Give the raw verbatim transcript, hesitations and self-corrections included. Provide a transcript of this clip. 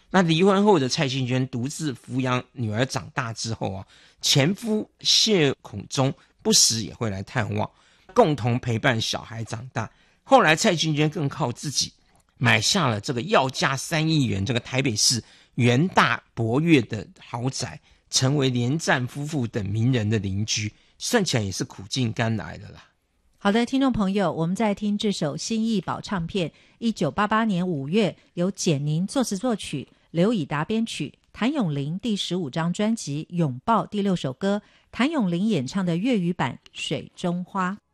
那离婚后的蔡幸娟独自抚养女儿长大之后啊，前夫谢孔忠不时也会来探望，共同陪伴小孩长大。后来蔡幸娟更靠自己买下了这个要价三亿元这个台北市元大博悦的豪宅，成为连战夫妇等名人的邻居，算起来也是苦尽甘来的啦。 好的，听众朋友，我们在听这首新艺宝唱片一九八八年五月由简宁作词作曲，刘以达编曲，谭咏麟第十五张专辑《拥抱》第六首歌，谭咏麟演唱的粤语版《水中花》。